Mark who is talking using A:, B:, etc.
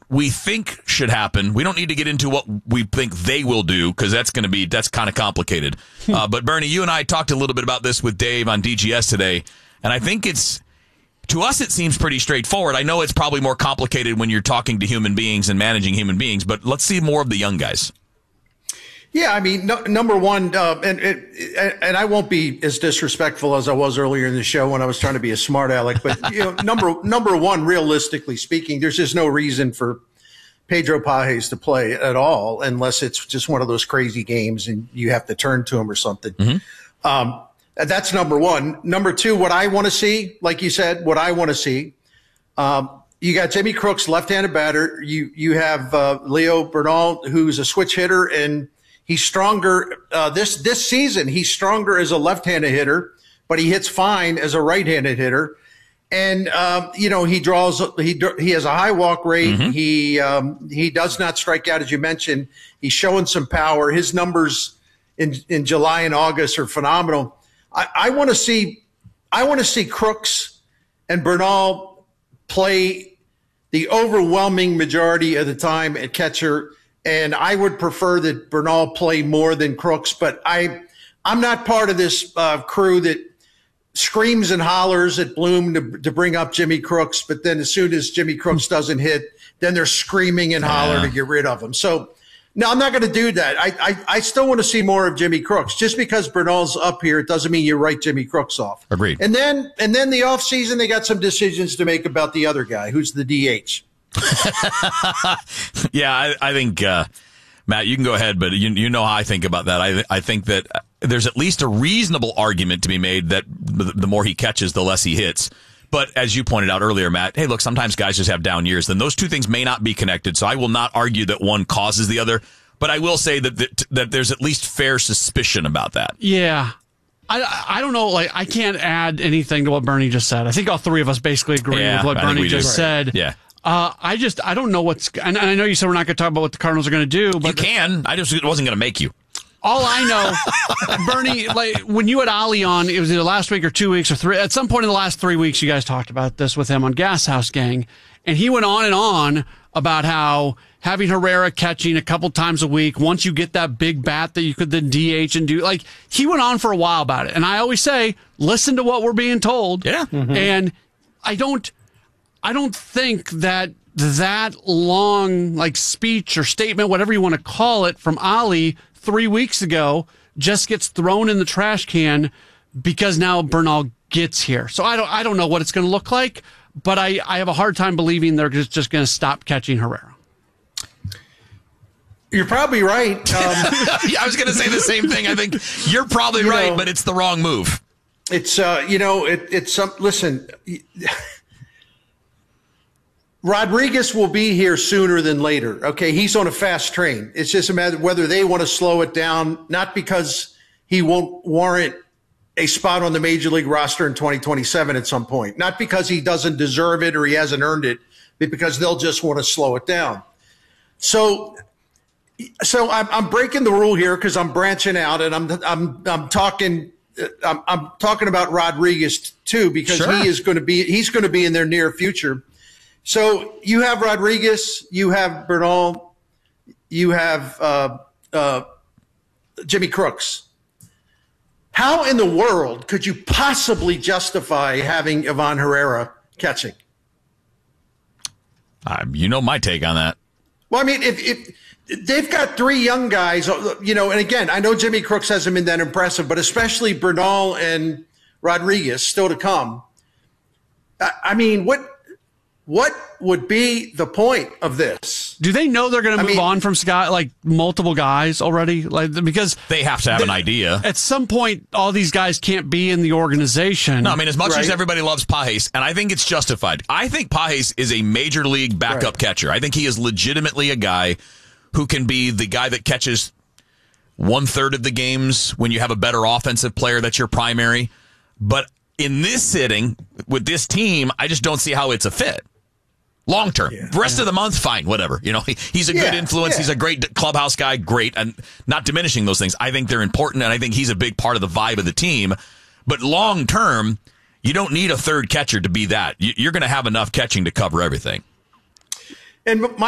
A: we think should happen. We don't need to get into what we think they will do because that's kind of complicated. But Bernie, you and I talked a little bit about this with Dave on DGS today, and I think to us it seems pretty straightforward. I know it's probably more complicated when you're talking to human beings and managing human beings, but let's see more of the young guys.
B: Yeah, I mean, number one, and I won't be as disrespectful as I was earlier in the show when I was trying to be a smart aleck, but number one, realistically speaking, there's just no reason for Pedro Pages to play at all unless it's just one of those crazy games and you have to turn to him or something. Mm-hmm. That's number one. Number two, what I want to see, like you said, you got Jimmy Crooks, left-handed batter. You have Leo Bernal, who's a switch hitter, and he's stronger this season. He's stronger as a left-handed hitter, but he hits fine as a right-handed hitter. And he has a high walk rate. Mm-hmm. He does not strike out, as you mentioned. He's showing some power. His numbers in July and August are phenomenal. I want to see Crooks and Bernal play the overwhelming majority of the time at catcher. And I would prefer that Bernal play more than Crooks, but I'm not part of this crew that screams and hollers at Bloom to bring up Jimmy Crooks, but then as soon as Jimmy Crooks doesn't hit, then they're screaming and holler to get rid of him. So, no, I'm not going to do that. I still want to see more of Jimmy Crooks. Just because Bernal's up here, it doesn't mean you write Jimmy Crooks off.
A: Agreed.
B: And then the offseason, they got some decisions to make about the other guy, who's the DH.
A: Yeah, I think, Matt, you can go ahead, but you know how I think about that. I think that there's at least a reasonable argument to be made that the more he catches, the less he hits. But as you pointed out earlier, Matt, hey, look, sometimes guys just have down years. Then those two things may not be connected, so I will not argue that one causes the other. But I will say that there's at least fair suspicion about that.
C: Yeah. I don't know. Like, I can't add anything to what Bernie just said. I think all three of us basically agree with what Bernie just said.
A: Yeah.
C: I don't know and I know you said we're not going to talk about what the Cardinals are going to do, but
A: you can. I just wasn't going to make you.
C: All I know, Bernie, like when you had Ali on, it was either last week or 2 weeks or three. At some point in the last 3 weeks, you guys talked about this with him on Gas House Gang, and he went on and on about how having Herrera catching a couple times a week, once you get that big bat that you could then DH and do, like, he went on for a while about it. And I always say, listen to what we're being told.
A: Yeah. Mm-hmm.
C: And I don't think that long, like, speech or statement, whatever you want to call it, from Ali 3 weeks ago just gets thrown in the trash can because now Bernal gets here. So I don't know what it's going to look like, but I have a hard time believing they're just going to stop catching Herrera.
B: You're probably right.
A: I was going to say the same thing. I think you're probably right, but it's the wrong move.
B: It's listen, Rodriguez will be here sooner than later. Okay. He's on a fast train. It's just a matter of whether they want to slow it down, not because he won't warrant a spot on the major league roster in 2027 at some point, not because he doesn't deserve it or he hasn't earned it, but because they'll just want to slow it down. So I'm breaking the rule here because I'm branching out and I'm talking about Rodriguez too, because he's going to be in their near future. So you have Rodriguez, you have Bernal, you have Jimmy Crooks. How in the world could you possibly justify having Ivan Herrera catching?
A: You know my take on that.
B: Well, I mean, if they've got three young guys, and again, I know Jimmy Crooks hasn't been that impressive, but especially Bernal and Rodriguez still to come. I mean, what would be the point of this?
C: Do they know they're going to move on from Scott, like multiple guys already? Like, because
A: they have to have an idea.
C: At some point, all these guys can't be in the organization.
A: No, I mean, as much as everybody loves Pages, and I think it's justified. I think Pages is a major league backup catcher. I think he is legitimately a guy who can be the guy that catches 1/3 of the games when you have a better offensive player that's your primary. But in this sitting with this team, I just don't see how it's a fit. Long term. Rest of the month, fine, whatever. He's a good influence. He's a great clubhouse guy, great. And not diminishing those things. I think they're important, and I think he's a big part of the vibe of the team. But long term, you don't need a third catcher to be that. You're going to have enough catching to cover everything.
B: And